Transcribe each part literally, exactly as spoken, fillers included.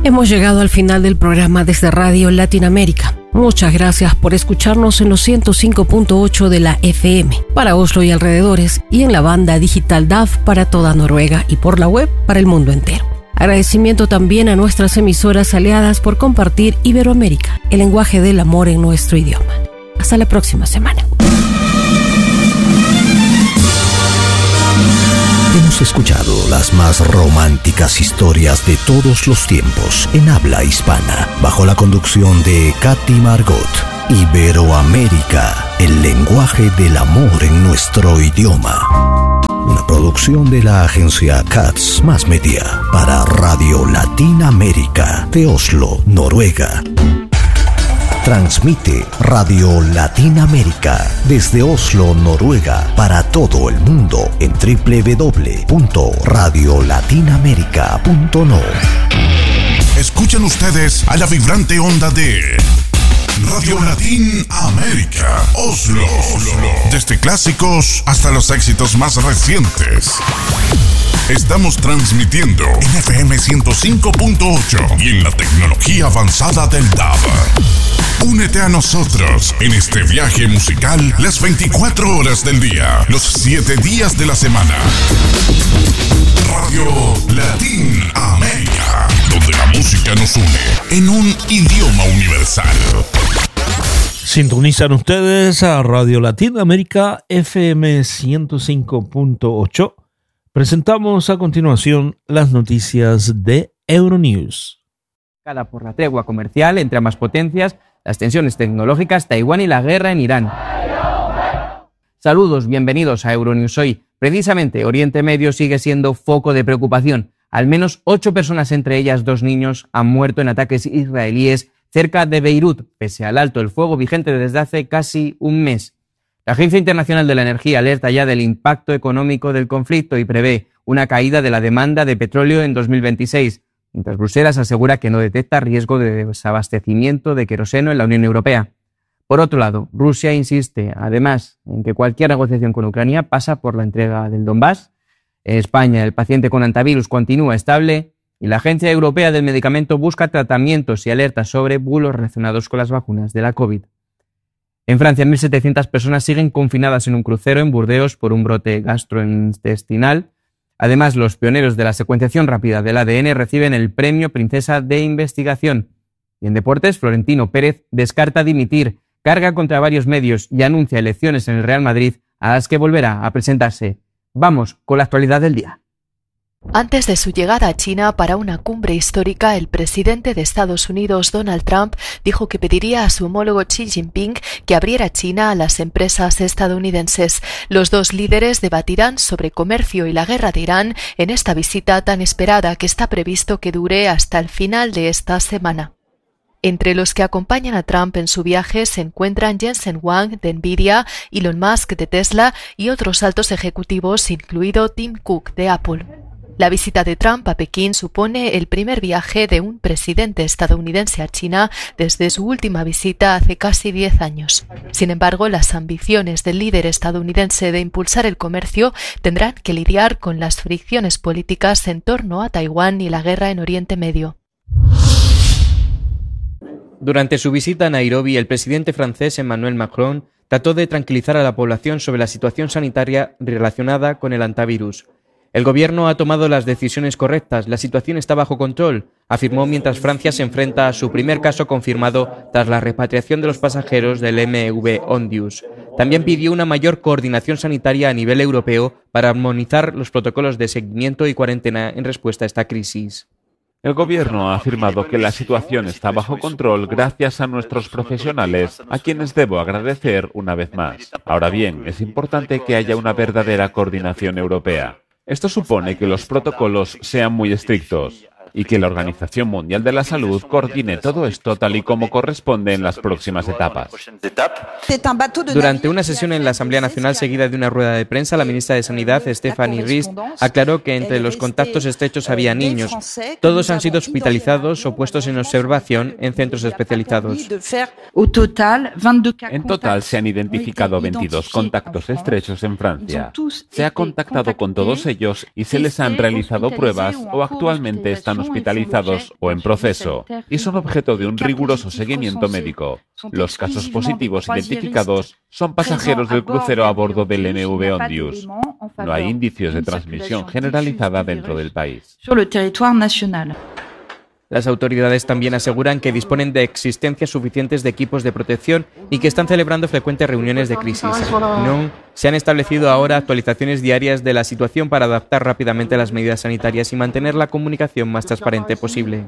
Hemos llegado al final del programa desde Radio Latinoamérica. Muchas gracias por escucharnos en los ciento cinco punto ocho de la F M para Oslo y alrededores, y en la banda digital D A F para toda Noruega y por la web para el mundo entero. Agradecimiento también a nuestras emisoras aliadas por compartir Iberoamérica, el lenguaje del amor en nuestro idioma. Hasta la próxima semana. Hemos escuchado las más románticas historias de todos los tiempos en habla hispana, bajo la conducción de Katy Margot. Iberoamérica, el lenguaje del amor en nuestro idioma. Una producción de la agencia Katz Más Media para Radio Latinoamérica de Oslo, Noruega. Transmite Radio Latinoamérica desde Oslo, Noruega, para todo el mundo en doble u doble u doble u punto radio latinoamerica punto no. Escuchan ustedes a la vibrante onda de Radio Latinoamérica, Oslo, Oslo. Desde clásicos hasta los éxitos más recientes. Estamos transmitiendo en F M ciento cinco punto ocho y en la tecnología avanzada del D A B. Únete a nosotros en este viaje musical las veinticuatro horas del día, los siete días de la semana. Radio Latinoamérica, donde la música nos une en un idioma universal. Sintonizan ustedes a Radio Latinoamérica F M ciento cinco punto ocho. Presentamos a continuación las noticias de Euronews. Por la tregua comercial entre ambas potencias, las tensiones tecnológicas, Taiwán y la guerra en Irán. Saludos, bienvenidos a Euronews hoy. Precisamente, Oriente Medio sigue siendo foco de preocupación. Al menos ocho personas, entre ellas dos niños, han muerto en ataques israelíes cerca de Beirut, pese al alto el fuego vigente desde hace casi un mes. La Agencia Internacional de la Energía alerta ya del impacto económico del conflicto y prevé una caída de la demanda de petróleo en dos mil veintiséis, mientras Bruselas asegura que no detecta riesgo de desabastecimiento de queroseno en la Unión Europea. Por otro lado, Rusia insiste, además, en que cualquier negociación con Ucrania pasa por la entrega del Donbass. En España, el paciente con antivirus continúa estable y la Agencia Europea del Medicamento busca tratamientos y alertas sobre bulos relacionados con las vacunas de la COVID. En Francia, mil setecientas personas siguen confinadas en un crucero en Burdeos por un brote gastrointestinal. Además, los pioneros de la secuenciación rápida del A D N reciben el premio Princesa de Investigación. Y en deportes, Florentino Pérez descarta dimitir, carga contra varios medios y anuncia elecciones en el Real Madrid a las que volverá a presentarse. Vamos con la actualidad del día. Antes de su llegada a China para una cumbre histórica, el presidente de Estados Unidos, Donald Trump, dijo que pediría a su homólogo Xi Jinping que abriera China a las empresas estadounidenses. Los dos líderes debatirán sobre comercio y la guerra de Irán en esta visita tan esperada que está previsto que dure hasta el final de esta semana. Entre los que acompañan a Trump en su viaje se encuentran Jensen Huang de Nvidia, Elon Musk de Tesla y otros altos ejecutivos, incluido Tim Cook de Apple. La visita de Trump a Pekín supone el primer viaje de un presidente estadounidense a China desde su última visita hace casi diez años. Sin embargo, las ambiciones del líder estadounidense de impulsar el comercio tendrán que lidiar con las fricciones políticas en torno a Taiwán y la guerra en Oriente Medio. Durante su visita a Nairobi, el presidente francés Emmanuel Macron trató de tranquilizar a la población sobre la situación sanitaria relacionada con el antivirus. El gobierno ha tomado las decisiones correctas, la situación está bajo control, afirmó mientras Francia se enfrenta a su primer caso confirmado tras la repatriación de los pasajeros del M V Ondius. También pidió una mayor coordinación sanitaria a nivel europeo para armonizar los protocolos de seguimiento y cuarentena en respuesta a esta crisis. El gobierno ha afirmado que la situación está bajo control gracias a nuestros profesionales, a quienes debo agradecer una vez más. Ahora bien, es importante que haya una verdadera coordinación europea. Esto supone que los protocolos sean muy estrictos y que la Organización Mundial de la Salud coordine todo esto tal y como corresponde en las próximas etapas. Durante una sesión en la Asamblea Nacional seguida de una rueda de prensa, la ministra de Sanidad, Stephanie Rist, aclaró que entre los contactos estrechos había niños. Todos han sido hospitalizados o puestos en observación en centros especializados. En total se han identificado veintidós contactos estrechos en Francia. Se ha contactado con todos ellos y se les han realizado pruebas o actualmente están hospitalizados o en proceso y son objeto de un riguroso seguimiento médico. Los casos positivos identificados son pasajeros del crucero a bordo del M V Ondius. No hay indicios de transmisión generalizada dentro del país. Las autoridades también aseguran que disponen de existencias suficientes de equipos de protección y que están celebrando frecuentes reuniones de crisis. No, se han establecido ahora actualizaciones diarias de la situación para adaptar rápidamente las medidas sanitarias y mantener la comunicación más transparente posible.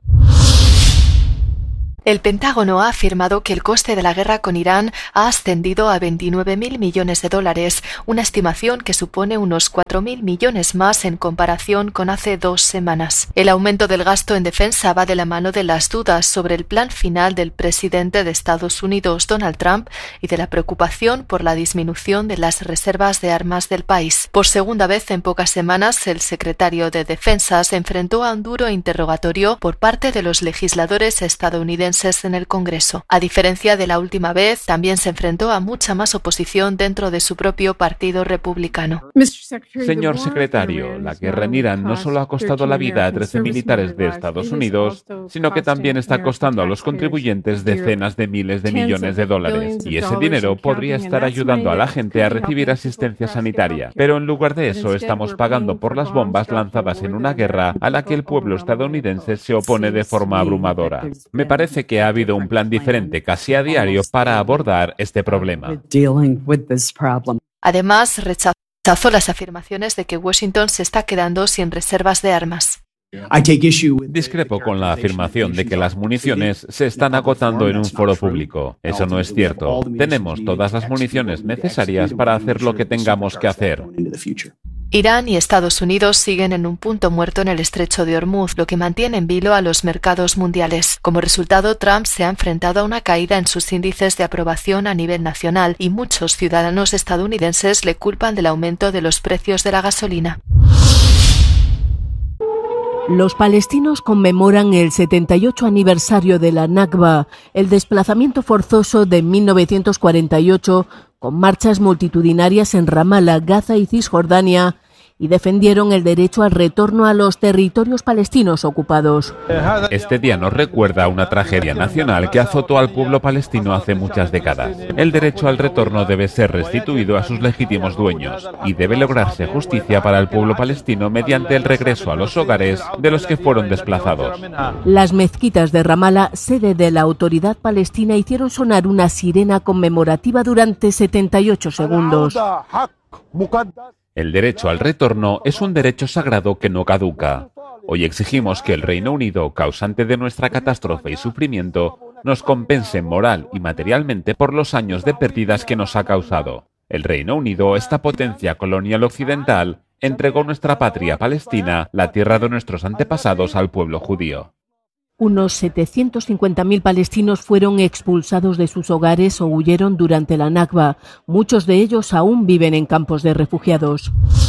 El Pentágono ha afirmado que el coste de la guerra con Irán ha ascendido a veintinueve mil millones de dólares, una estimación que supone unos cuatro mil millones más en comparación con hace dos semanas. El aumento del gasto en defensa va de la mano de las dudas sobre el plan final del presidente de Estados Unidos, Donald Trump, y de la preocupación por la disminución de las reservas de armas del país. Por segunda vez en pocas semanas, el secretario de Defensa se enfrentó a un duro interrogatorio por parte de los legisladores estadounidenses en el Congreso. A diferencia de la última vez, también se enfrentó a mucha más oposición dentro de su propio partido republicano. Señor secretario, la guerra en Irán no solo ha costado la vida a trece militares de Estados Unidos, sino que también está costando a los contribuyentes decenas de miles de millones de dólares. Y ese dinero podría estar ayudando a la gente a recibir asistencia sanitaria. Pero en lugar de eso, estamos pagando por las bombas lanzadas en una guerra a la que el pueblo estadounidense se opone de forma abrumadora. Me parece que ha habido un plan diferente casi a diario para abordar este problema. Además, rechazó las afirmaciones de que Washington se está quedando sin reservas de armas. Discrepo con la afirmación de que las municiones se están agotando en un foro público. Eso no es cierto. Tenemos todas las municiones necesarias para hacer lo que tengamos que hacer. Irán y Estados Unidos siguen en un punto muerto en el estrecho de Hormuz, lo que mantiene en vilo a los mercados mundiales. Como resultado, Trump se ha enfrentado a una caída en sus índices de aprobación a nivel nacional y muchos ciudadanos estadounidenses le culpan del aumento de los precios de la gasolina. Los palestinos conmemoran el setenta y ocho aniversario de la Nakba, el desplazamiento forzoso de mil novecientos cuarenta y ocho, con marchas multitudinarias en Ramallah, Gaza y Cisjordania, y defendieron el derecho al retorno a los territorios palestinos ocupados. Este día nos recuerda una tragedia nacional que azotó al pueblo palestino hace muchas décadas. El derecho al retorno debe ser restituido a sus legítimos dueños y debe lograrse justicia para el pueblo palestino mediante el regreso a los hogares de los que fueron desplazados. Las mezquitas de Ramallah, sede de la autoridad palestina, hicieron sonar una sirena conmemorativa durante setenta y ocho segundos. El derecho al retorno es un derecho sagrado que no caduca. Hoy exigimos que el Reino Unido, causante de nuestra catástrofe y sufrimiento, nos compense moral y materialmente por los años de pérdidas que nos ha causado. El Reino Unido, esta potencia colonial occidental, entregó nuestra patria Palestina, la tierra de nuestros antepasados, al pueblo judío. Unos setecientos cincuenta mil palestinos fueron expulsados de sus hogares o huyeron durante la Nakba. Muchos de ellos aún viven en campos de refugiados.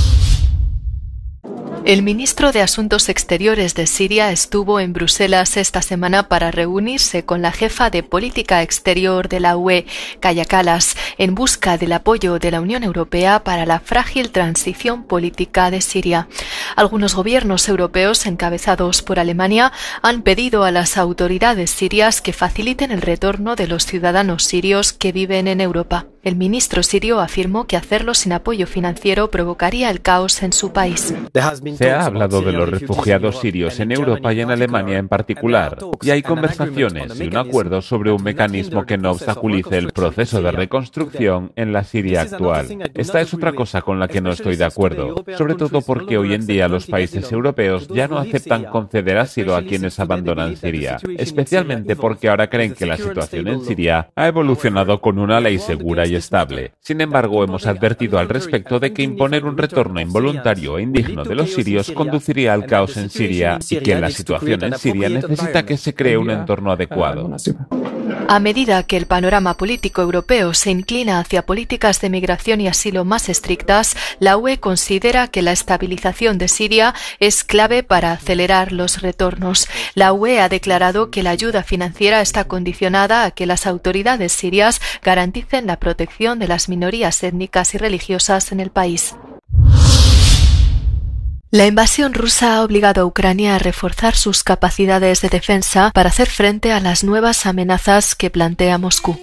El ministro de Asuntos Exteriores de Siria estuvo en Bruselas esta semana para reunirse con la jefa de política exterior de la U E, Kaja Kallas, en busca del apoyo de la Unión Europea para la frágil transición política de Siria. Algunos gobiernos europeos, encabezados por Alemania, han pedido a las autoridades sirias que faciliten el retorno de los ciudadanos sirios que viven en Europa. El ministro sirio afirmó que hacerlo sin apoyo financiero provocaría el caos en su país. Se ha hablado de los refugiados sirios en Europa y en Alemania en particular, y hay conversaciones y un acuerdo sobre un mecanismo que no obstaculice el proceso de reconstrucción en la Siria actual. Esta es otra cosa con la que no estoy de acuerdo, sobre todo porque hoy en día los países europeos ya no aceptan conceder asilo a quienes abandonan Siria, especialmente porque ahora creen que la situación en Siria ha evolucionado con una ley segura y estable. Sin embargo, hemos advertido al respecto de que imponer un retorno involuntario e indigno de los sirios conduciría al caos en Siria y que la situación en Siria necesita que se cree un entorno adecuado. A medida que el panorama político europeo se inclina hacia políticas de migración y asilo más estrictas, la U E considera que la estabilización de Siria es clave para acelerar los retornos. La U E ha declarado que la ayuda financiera está condicionada a que las autoridades sirias garanticen la protección de las minorías étnicas y religiosas en el país. La invasión rusa ha obligado a Ucrania a reforzar sus capacidades de defensa para hacer frente a las nuevas amenazas que plantea Moscú.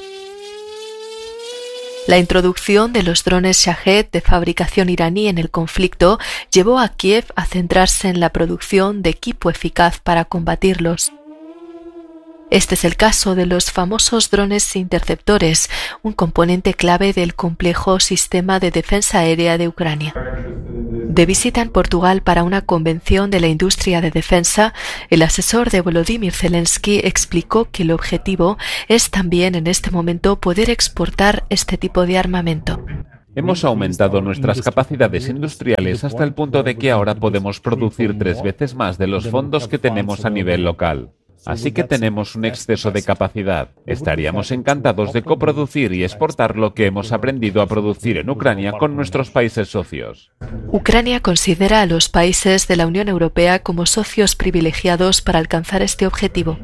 La introducción de los drones Shahed de fabricación iraní en el conflicto llevó a Kiev a centrarse en la producción de equipo eficaz para combatirlos. Este es el caso de los famosos drones interceptores, un componente clave del complejo sistema de defensa aérea de Ucrania. De visita en Portugal para una convención de la industria de defensa, el asesor de Volodymyr Zelensky explicó que el objetivo es también en este momento poder exportar este tipo de armamento. Hemos aumentado nuestras capacidades industriales hasta el punto de que ahora podemos producir tres veces más de los fondos que tenemos a nivel local. Así que tenemos un exceso de capacidad. Estaríamos encantados de coproducir y exportar lo que hemos aprendido a producir en Ucrania con nuestros países socios. Ucrania considera a los países de la Unión Europea como socios privilegiados para alcanzar este objetivo.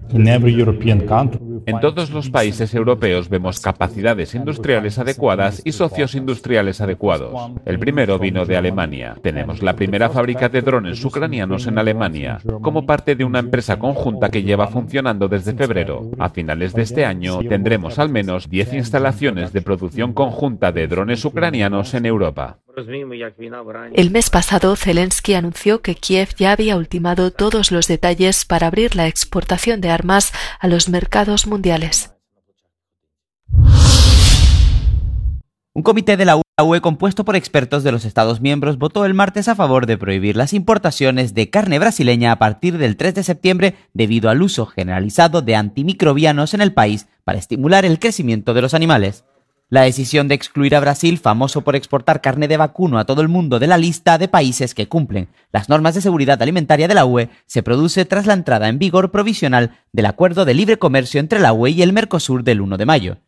En todos los países europeos vemos capacidades industriales adecuadas y socios industriales adecuados. El primero vino de Alemania. Tenemos la primera fábrica de drones ucranianos en Alemania, como parte de una empresa conjunta que lleva funcionando desde febrero. A finales de este año tendremos al menos diez instalaciones de producción conjunta de drones ucranianos en Europa. El mes pasado, Zelensky anunció que Kiev ya había ultimado todos los detalles para abrir la exportación de armas a los mercados mundiales. Un comité de la U E compuesto por expertos de los Estados miembros votó el martes a favor de prohibir las importaciones de carne brasileña a partir del tres de septiembre debido al uso generalizado de antimicrobianos en el país para estimular el crecimiento de los animales. La decisión de excluir a Brasil, famoso por exportar carne de vacuno a todo el mundo de la lista de países que cumplen las normas de seguridad alimentaria de la U E, se produce tras la entrada en vigor provisional del Acuerdo de Libre Comercio entre la U E y el Mercosur del uno de mayo.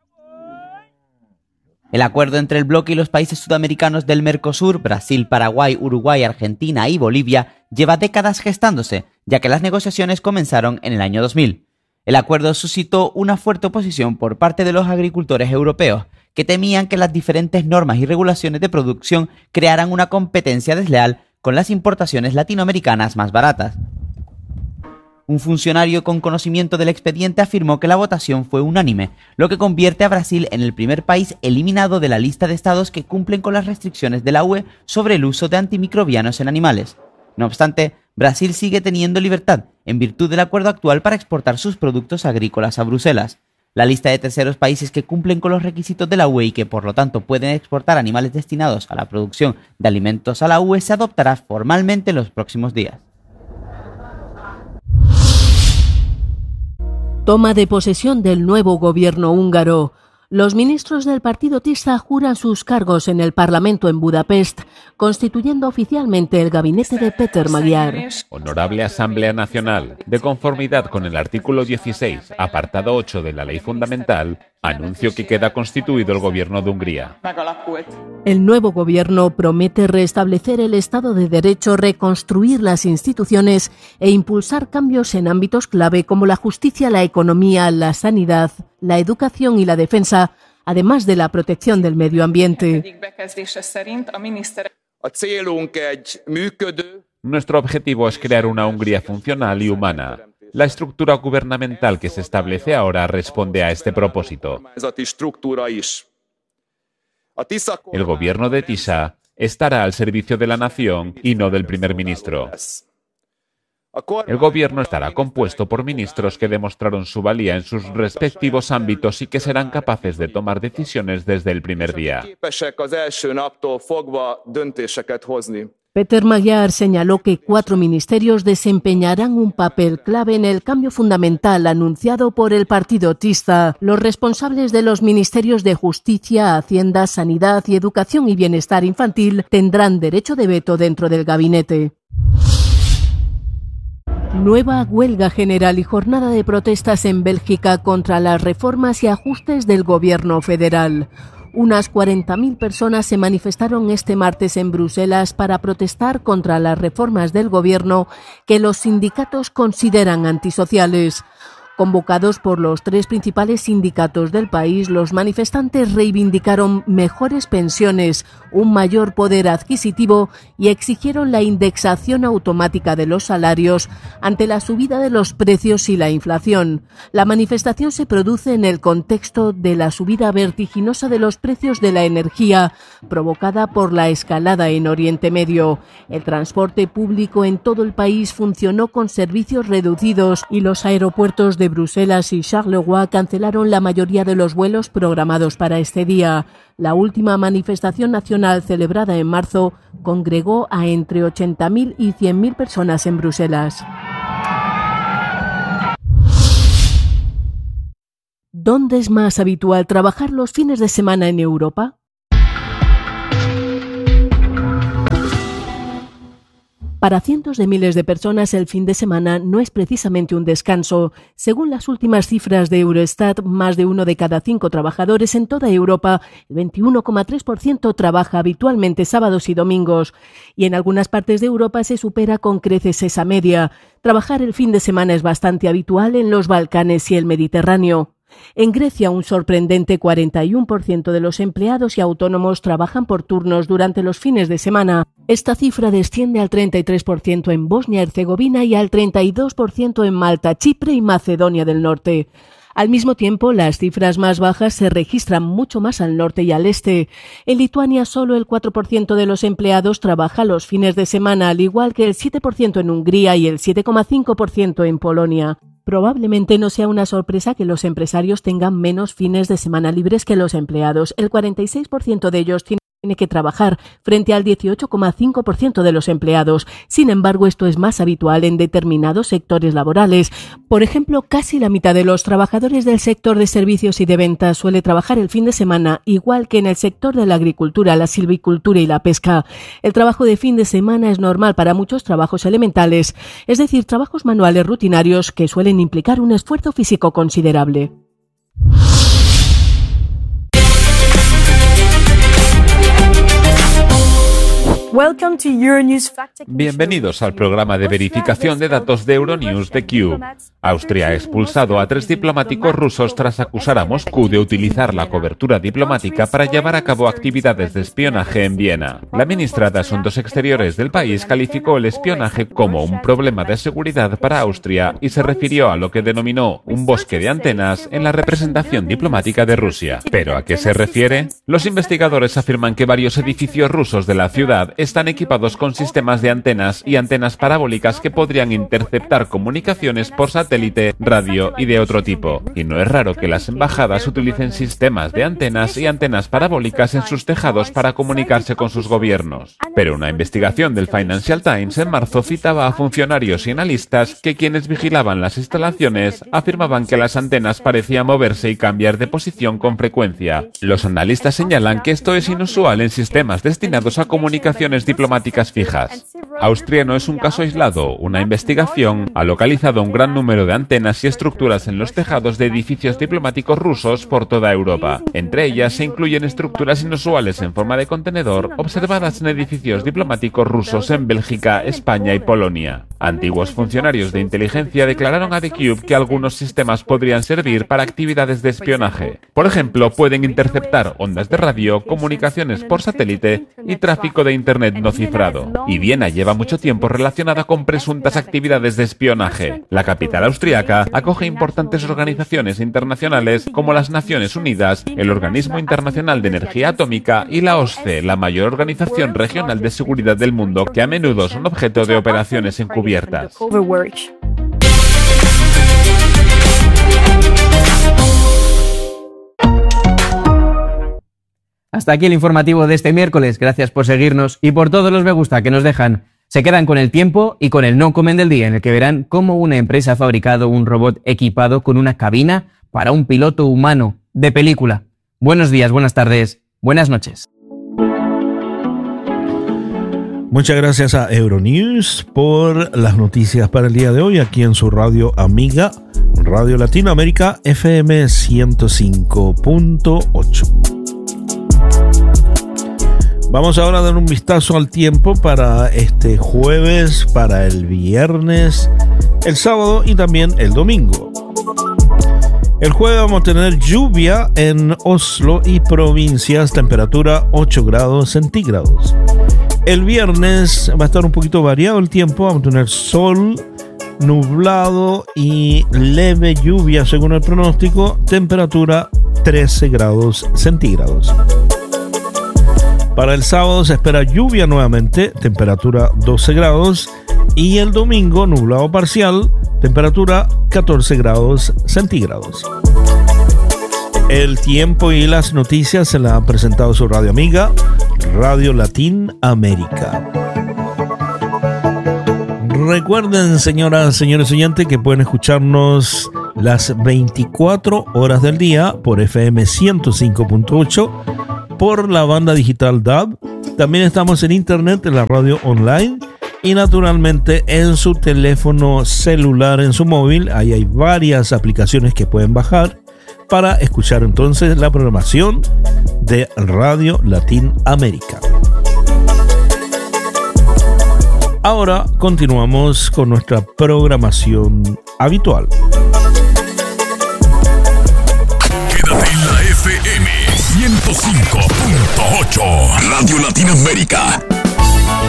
El acuerdo entre el bloque y los países sudamericanos del Mercosur, Brasil, Paraguay, Uruguay, Argentina y Bolivia, lleva décadas gestándose, ya que las negociaciones comenzaron en el año dos mil. El acuerdo suscitó una fuerte oposición por parte de los agricultores europeos, que temían que las diferentes normas y regulaciones de producción crearan una competencia desleal con las importaciones latinoamericanas más baratas. Un funcionario con conocimiento del expediente afirmó que la votación fue unánime, lo que convierte a Brasil en el primer país eliminado de la lista de estados que cumplen con las restricciones de la U E sobre el uso de antimicrobianos en animales. No obstante, Brasil sigue teniendo libertad, en virtud del acuerdo actual, para exportar sus productos agrícolas a Bruselas. La lista de terceros países que cumplen con los requisitos de la U E y que por lo tanto pueden exportar animales destinados a la producción de alimentos a la U E se adoptará formalmente en los próximos días. Toma de posesión del nuevo gobierno húngaro. Los ministros del partido Tisza juran sus cargos en el Parlamento en Budapest, constituyendo oficialmente el gabinete de Péter Magyar. Honorable Asamblea Nacional, de conformidad con el artículo dieciséis, apartado ocho de la Ley Fundamental, anuncio que queda constituido el gobierno de Hungría. El nuevo gobierno promete restablecer el Estado de Derecho, reconstruir las instituciones e impulsar cambios en ámbitos clave como la justicia, la economía, la sanidad, la educación y la defensa, además de la protección del medio ambiente. Nuestro objetivo es crear una Hungría funcional y humana. La estructura gubernamental que se establece ahora responde a este propósito. El gobierno de Tisza estará al servicio de la nación y no del primer ministro. El gobierno estará compuesto por ministros que demostraron su valía en sus respectivos ámbitos y que serán capaces de tomar decisiones desde el primer día. Péter Magyar señaló que cuatro ministerios desempeñarán un papel clave en el cambio fundamental anunciado por el partido Tisza. Los responsables de los ministerios de Justicia, Hacienda, Sanidad y Educación y Bienestar Infantil tendrán derecho de veto dentro del gabinete. Nueva huelga general y jornada de protestas en Bélgica contra las reformas y ajustes del gobierno federal. Unas cuarenta mil personas se manifestaron este martes en Bruselas para protestar contra las reformas del gobierno que los sindicatos consideran antisociales. Convocados por los tres principales sindicatos del país, los manifestantes reivindicaron mejores pensiones, un mayor poder adquisitivo y exigieron la indexación automática de los salarios ante la subida de los precios y la inflación. La manifestación se produce en el contexto de la subida vertiginosa de los precios de la energía provocada por la escalada en Oriente Medio. El transporte público en todo el país funcionó con servicios reducidos y los aeropuertos de Bruselas y Charleroi cancelaron la mayoría de los vuelos programados para este día. La última manifestación nacional celebrada en marzo congregó a entre ochenta mil y cien mil personas en Bruselas. ¿Dónde es más habitual trabajar los fines de semana en Europa? Para cientos de miles de personas, el fin de semana no es precisamente un descanso. Según las últimas cifras de Eurostat, más de uno de cada cinco trabajadores en toda Europa, el veintiuno coma tres por ciento trabaja habitualmente sábados y domingos. Y en algunas partes de Europa se supera con creces esa media. Trabajar el fin de semana es bastante habitual en los Balcanes y el Mediterráneo. En Grecia, un sorprendente cuarenta y uno por ciento de los empleados y autónomos trabajan por turnos durante los fines de semana. Esta cifra desciende al treinta y tres por ciento en Bosnia-Herzegovina y al treinta y dos por ciento en Malta, Chipre y Macedonia del Norte. Al mismo tiempo, las cifras más bajas se registran mucho más al norte y al este. En Lituania, solo el cuatro por ciento de los empleados trabaja los fines de semana, al igual que el siete por ciento en Hungría y el siete coma cinco por ciento en Polonia. Probablemente no sea una sorpresa que los empresarios tengan menos fines de semana libres que los empleados. El cuarenta y seis por ciento de ellos tiene que trabajar frente al dieciocho coma cinco por ciento de los empleados. Sin embargo, esto es más habitual en determinados sectores laborales. Por ejemplo, casi la mitad de los trabajadores del sector de servicios y de ventas suele trabajar el fin de semana, igual que en el sector de la agricultura, la silvicultura y la pesca. El trabajo de fin de semana es normal para muchos trabajos elementales, es decir, trabajos manuales rutinarios que suelen implicar un esfuerzo físico considerable. Bienvenidos al programa de verificación de datos de Euronews de Cube. Austria ha expulsado a tres diplomáticos rusos tras acusar a Moscú de utilizar la cobertura diplomática para llevar a cabo actividades de espionaje en Viena. La ministra de Asuntos Exteriores del país calificó el espionaje como un problema de seguridad para Austria y se refirió a lo que denominó un bosque de antenas en la representación diplomática de Rusia. ¿Pero a qué se refiere? Los investigadores afirman que varios edificios rusos de la ciudad están equipados con sistemas de antenas y antenas parabólicas que podrían interceptar comunicaciones por satélite, radio y de otro tipo. Y no es raro que las embajadas utilicen sistemas de antenas y antenas parabólicas en sus tejados para comunicarse con sus gobiernos. Pero una investigación del Financial Times en marzo citaba a funcionarios y analistas que quienes vigilaban las instalaciones afirmaban que las antenas parecían moverse y cambiar de posición con frecuencia. Los analistas señalan que esto es inusual en sistemas destinados a comunicaciones diplomáticas fijas. Austria no es un caso aislado. Una investigación ha localizado un gran número de antenas y estructuras en los tejados de edificios diplomáticos rusos por toda Europa. Entre ellas se incluyen estructuras inusuales en forma de contenedor observadas en edificios diplomáticos rusos en Bélgica, España y Polonia. Antiguos funcionarios de inteligencia declararon a The Cube que algunos sistemas podrían servir para actividades de espionaje. Por ejemplo, pueden interceptar ondas de radio, comunicaciones por satélite y tráfico de Internet no cifrado. Y Viena lleva mucho tiempo relacionada con presuntas actividades de espionaje. La capital austriaca acoge importantes organizaciones internacionales como las Naciones Unidas, el Organismo Internacional de Energía Atómica y la O S C E, la mayor organización regional de seguridad del mundo, que a menudo son objeto de operaciones encubiertas. Hasta aquí el informativo de este miércoles. Gracias por seguirnos y por todos los me gusta que nos dejan. Se quedan con el tiempo y con el no comen del día, en el que verán cómo una empresa ha fabricado un robot equipado con una cabina para un piloto humano de película. Buenos días, buenas tardes, buenas noches. Muchas gracias a Euronews por las noticias para el día de hoy aquí en su radio amiga, Radio Latinoamérica F M ciento cinco punto ocho. Vamos ahora a dar un vistazo al tiempo para este jueves, para el viernes, el sábado y también el domingo. El jueves vamos a tener lluvia en Oslo y provincias, temperatura ocho grados centígrados. El viernes va a estar un poquito variado el tiempo, vamos a tener sol, nublado y leve lluvia según el pronóstico, temperatura trece grados centígrados. Para el sábado se espera lluvia nuevamente, temperatura doce grados, y el domingo nublado parcial, temperatura catorce grados centígrados. El tiempo y las noticias se las ha presentado su radio amiga, Radio Latin América. Recuerden, señoras, señores oyentes, que pueden escucharnos las veinticuatro horas del día por F M ciento cinco punto ocho, por la banda digital D A B. También estamos en internet, en la radio online y naturalmente en su teléfono celular, en su móvil. Ahí hay varias aplicaciones que pueden bajar para escuchar entonces la programación de Radio Latin América. Ahora continuamos con nuestra programación habitual. Quédate en la F M ciento cinco punto ocho. Radio Latin América.